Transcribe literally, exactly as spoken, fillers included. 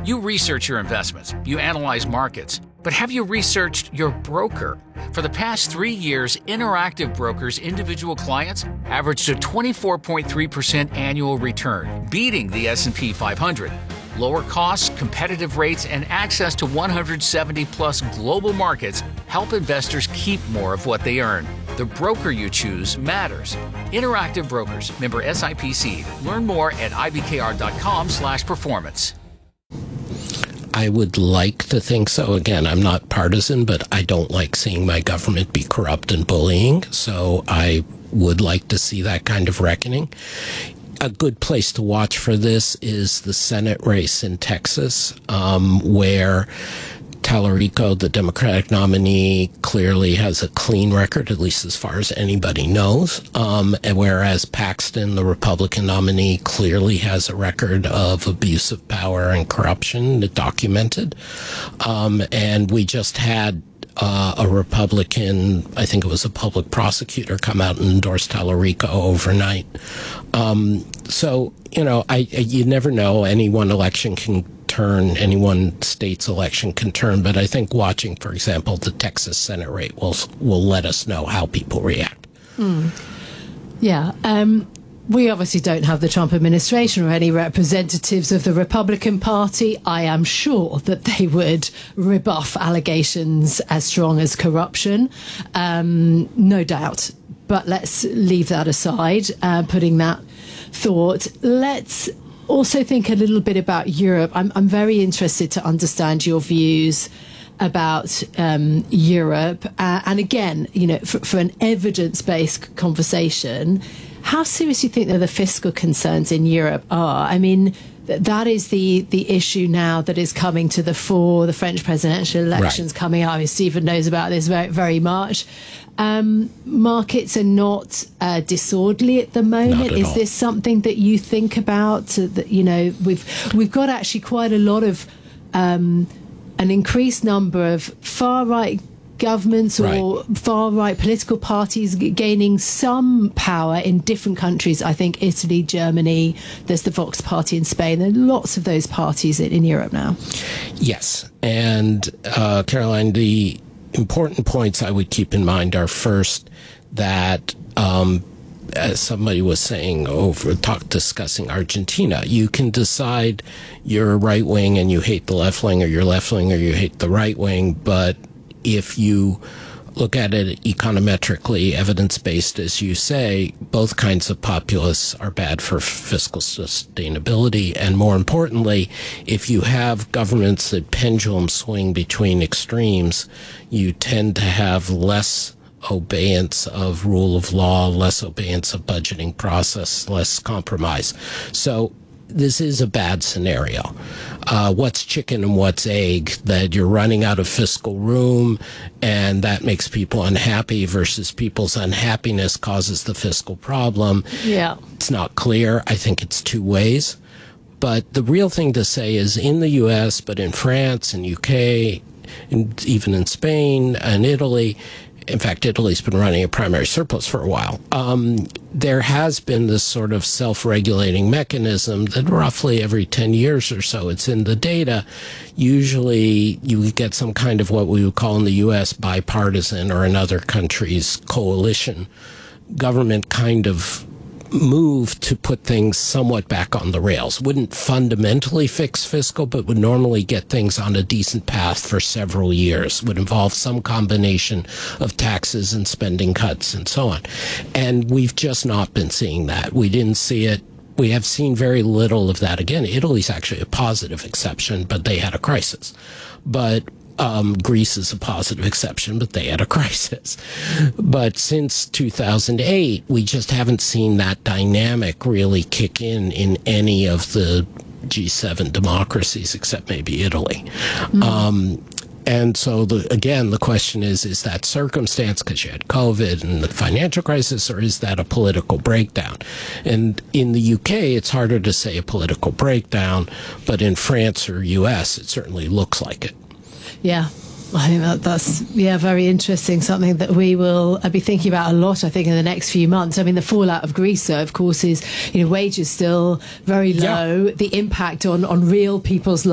You research your investments, you analyze markets, but have you researched your broker? For the past three years, Interactive Brokers' individual clients averaged a twenty-four point three percent annual return, beating the S and P five hundred. Lower costs, competitive rates, and access to one hundred seventy plus global markets help investors keep more of what they earn. The broker you choose matters. Interactive Brokers, member S I P C. Learn more at I B K R dot com slash performance. I would like to think so. Again, I'm not partisan, but I don't like seeing my government be corrupt and bullying. So I would like to see that kind of reckoning. A good place to watch for this is the Senate race in Texas, um, where Tallarico, the Democratic nominee, clearly has a clean record, at least as far as anybody knows. Um, and whereas Paxton, the Republican nominee, clearly has a record of abuse of power and corruption documented. Um, and we just had uh, a Republican, I think it was a public prosecutor, come out and endorse Tallarico overnight. Um, so, you know, I, I you never know. Any one election can turn, any one state's election can turn, but I think watching, for example, the Texas Senate race will will let us know how people react. Mm. Yeah. Um, we obviously don't have the Trump administration or any representatives of the Republican Party. I am sure that they would rebuff allegations as strong as corruption. Um, no doubt. But let's leave that aside, uh, putting that thought. Let's also think a little bit about Europe. I'm, I'm very interested to understand your views about um, Europe. Uh, and again, you know, for, for an evidence-based conversation, how serious do you think that the fiscal concerns in Europe are? I mean, th- that is the, the issue now that is coming to the fore. The French presidential elections right. coming up. I mean, Stephen knows about this very, very much. Um, markets are not uh, disorderly at the moment. At is all. this something that you think about? Uh, that, you know, we've we've got actually quite a lot of um, an increased number of far right governments or right. far right political parties g- gaining some power in different countries. I think Italy, Germany. There's the Vox Party in Spain. There are lots of those parties in, in Europe now. Yes, and uh, Caroline, the important points I would keep in mind are first that, um, as somebody was saying over talk discussing Argentina, you can decide you're right wing and you hate the left wing, or you're left wing or you hate the right wing. But if you look at it econometrically, evidence-based, as you say, both kinds of populists are bad for fiscal sustainability. And more importantly, if you have governments that pendulum swing between extremes, you tend to have less obeyance of rule of law, less obeyance of budgeting process, less compromise. So this is a bad scenario. Uh, what's chicken and what's egg? That you're running out of fiscal room and that makes people unhappy versus people's unhappiness causes the fiscal problem. Yeah. It's not clear. I think it's two ways. But the real thing to say is in the U S, but in France and U K, and even in Spain and Italy, in fact, Italy's been running a primary surplus for a while. Um, there has been this sort of self-regulating mechanism that roughly every ten years or so, it's in the data. Usually you get some kind of what we would call in the U S bipartisan, or in other countries coalition government kind of move to put things somewhat back on the rails. Wouldn't fundamentally fix fiscal, but would normally get things on a decent path for several years. Would involve some combination of taxes and spending cuts and so on. And we've just not been seeing that. We didn't see it. We have seen very little of that. Again, Italy's actually a positive exception, but they had a crisis. But Um, Greece is a positive exception, but they had a crisis. But since two thousand eight, we just haven't seen that dynamic really kick in in any of the G seven democracies, except maybe Italy. Mm-hmm. Um, and so, the, again, the question is, is that circumstance because you had COVID and the financial crisis, or is that a political breakdown? And in the U K, it's harder to say a political breakdown, but in France or U S, it certainly looks like it. Yeah, I think that, that's, yeah, very interesting. Something that we will uh, be thinking about a lot, I think, in the next few months. I mean, the fallout of Greece, though, of course, is, you know, wages still very low. Yeah. The impact on, on real people's lives.